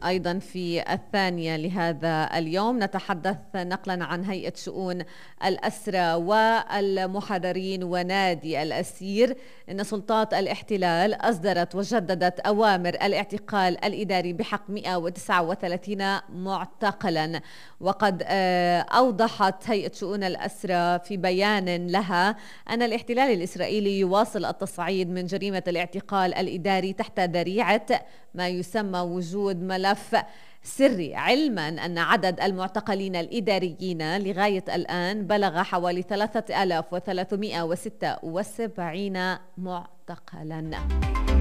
أيضا في الثانية لهذا اليوم نتحدث نقلا عن هيئة شؤون الأسرى والمحررين ونادي الأسير. إن سلطات الاحتلال أصدرت وجددت أوامر الاعتقال الإداري بحق 139 معتقلا. وقد أوضحت هيئة شؤون الأسرى في بيان لها أن الاحتلال الإسرائيلي يواصل التصعيد من جريمة الاعتقال الإداري تحت ذريعة ما يسمى وجود ملف سري، علما أن عدد المعتقلين الإداريين لغاية الآن بلغ حوالي 3376 معتقلا.